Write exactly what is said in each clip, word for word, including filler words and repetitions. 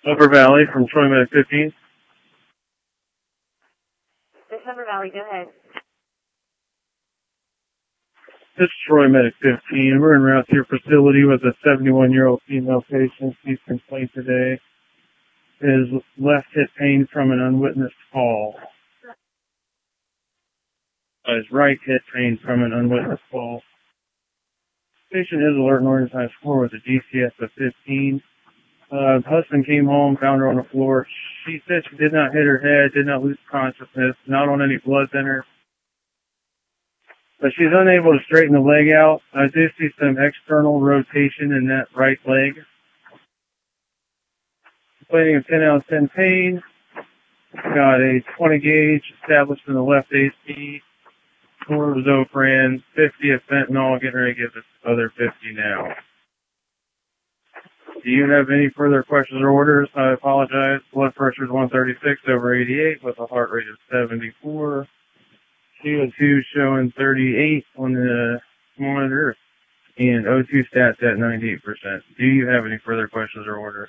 Upper Valley from Troy Medic fifteen. This Upper Valley, go ahead. This is Troy Medic fifteen. We're en route to your facility with a seventy-one-year-old female patient. She's complained today is left hip pain from an unwitnessed fall. Uh, his right hip pain from an unwitnessed fall. Patient is alert and organized score with a G C S of fifteen. Uh, husband came home, found her on the floor. She said she did not hit her head, did not lose consciousness, not on any blood thinner. But she's unable to straighten the leg out. I do see some external rotation in that right leg. Complaining of ten out of ten pain. Got a twenty gauge established in the left A C. Four of Zofran, fifty of fentanyl, getting ready to give this other fifty now. Do you have any further questions or orders? I apologize. Blood pressure is one thirty-six over eighty-eight with a heart rate of seventy-four. C O two showing thirty-eight on the monitor, and O two stats at ninety-eight percent. Do you have any further questions or orders?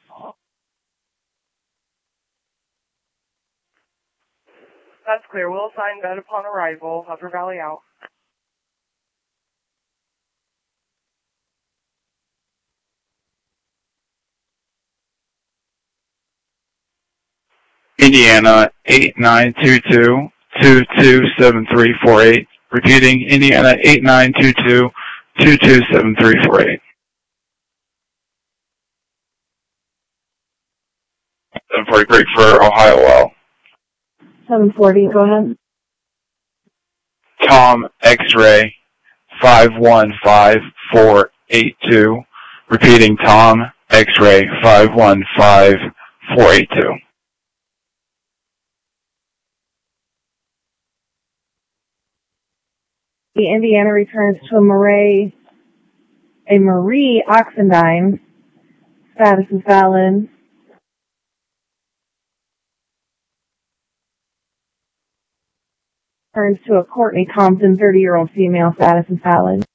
That's clear. We'll assign bed upon arrival. Upper Valley out. Indiana eight nine two two, two two seven three four eight. Repeating, Indiana eight nine two two, two two seven three four eight. seven forty break for Ohio Well. seven forty, go ahead. Tom X-ray five one five four eight two. Repeating, Tom X-ray five one five four eight two. The Indiana returns to a Marie, a Marie Oxendine. Status is valid. Turns to a Courtney Compton, thirty-year-old female. Status is valid.